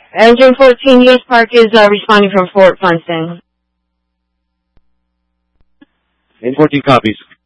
Engine 14, US Park is responding from Fort Funston. Engine 14 copies.